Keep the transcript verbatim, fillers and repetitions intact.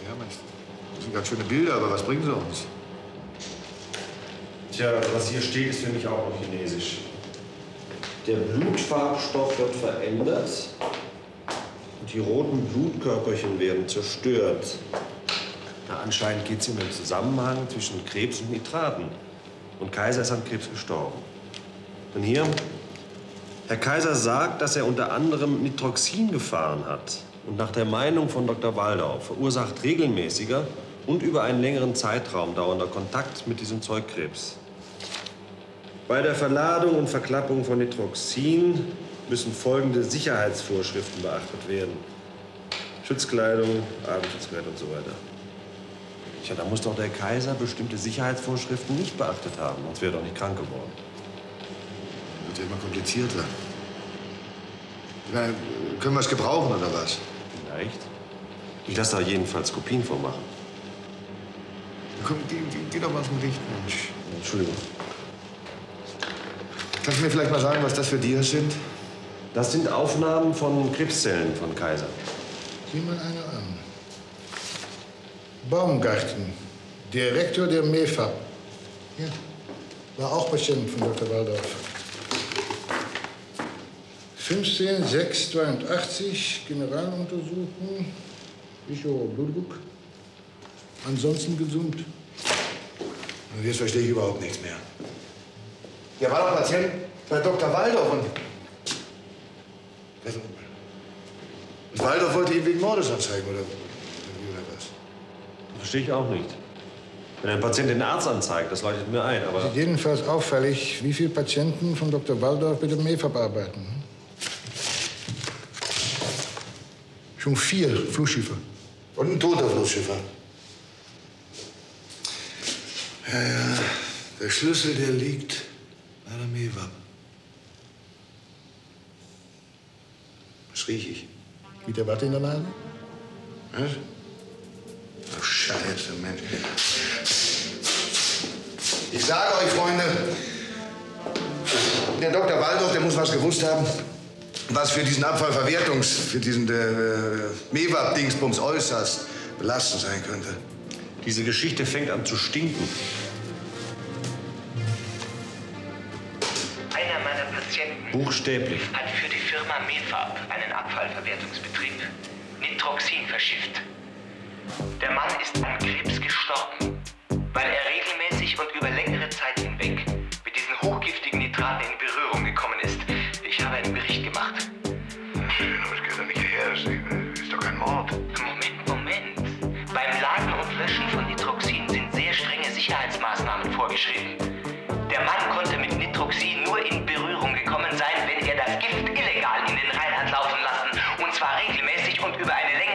Ja, Mensch, das sind ganz schöne Bilder, aber was bringen sie uns? Tja, was hier steht, ist für mich auch noch chinesisch. Der Blutfarbstoff wird verändert und die roten Blutkörperchen werden zerstört. Na, anscheinend geht es um den Zusammenhang zwischen Krebs und Nitraten. Und Kaiser ist an Krebs gestorben. Und hier, Herr Kaiser sagt, dass er unter anderem Nitroxin gefahren hat. Und nach der Meinung von Doktor Waldau verursacht regelmäßiger und über einen längeren Zeitraum dauernder Kontakt mit diesem Zeug Krebs. Bei der Verladung und Verklappung von Nitroxin müssen folgende Sicherheitsvorschriften beachtet werden. Schutzkleidung, Atemschutzgerät und so weiter. Tja, da muss doch der Kaiser bestimmte Sicherheitsvorschriften nicht beachtet haben, sonst wäre er doch nicht krank geworden. Wird ja immer komplizierter. Ich meine, können wir es gebrauchen, oder was? Vielleicht. Ich lasse da jedenfalls Kopien von machen. Komm, geh, geh, geh doch mal zum Licht, Mensch. Entschuldigung. Kannst du mir vielleicht mal sagen, was das für Dias sind? Das sind Aufnahmen von Krebszellen von Kaiser. Sieh mal eine an. Baumgarten, Direktor der M E F A B. Ja, war auch Patient von Doktor Waldorf. fünfzehn sechs zweiundachtzig, Generaluntersuchung, Echo Blutdruck. Ansonsten gesund. Und jetzt verstehe ich überhaupt nichts mehr. Der war doch Patient bei Doktor Waldorf und... Und Waldorf wollte ihn wegen Mordes anzeigen, oder, oder was? Verstehe ich auch nicht. Wenn ein Patient den Arzt anzeigt, das leuchtet mir ein, aber... Sieht jedenfalls auffällig, wie viele Patienten von Doktor Waldorf mit dem M E F A B arbeiten. Schon vier Flussschiffe. Und ein toter Flussschiffer. Ja, ja. Der Schlüssel, der liegt bei der M E F A B. Was riech ich? Wieder Watte in der Nase? Was? Ach, Scheiße, Mensch. Ich sage euch, Freunde, der Doktor Waldorf, der muss was gewusst haben, was für diesen Abfallverwertungs-, für diesen äh, M E F A B-Dingsbums äußerst belastend sein könnte. Diese Geschichte fängt an zu stinken. Einer meiner Patienten Buchstäblich. hat für die Firma M E F A B, einen Abfallverwertungsbetrieb, Nitroxin verschifft. Der Mann ist an Krebs gestorben, weil er regelmäßig und über längere Zeit hinweg mit diesen hochgiftigen Nitraten in Berührung gekommen ist. Ich habe einen Bericht gemacht. Aber das geht doch nicht her, das ist doch kein Mord. Moment, Moment. Beim Laden und Löschen von Nitroxin sind sehr strenge Sicherheitsmaßnahmen vorgeschrieben. Der Mann konnte mit Nitroxin nur in Berührung gekommen sein, wenn er das Gift illegal in den Rhein hat laufen lassen. Und zwar regelmäßig und über eine Länge